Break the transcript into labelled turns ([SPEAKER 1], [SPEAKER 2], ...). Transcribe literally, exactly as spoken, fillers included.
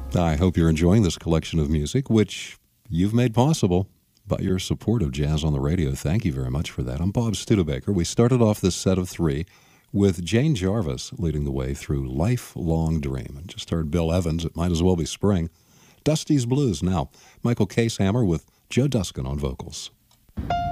[SPEAKER 1] I hope you're enjoying this collection of music, which you've made possible by your support of Jazz on the Radio. Thank you very much for that. I'm Bob Studebaker. We started off this set of three with Jane Jarvis leading the way through Lifelong Dream. And just heard Bill Evans, It Might As Well Be Spring. Dusty's Blues now. Michael Casehammer with Joe Duskin on vocals.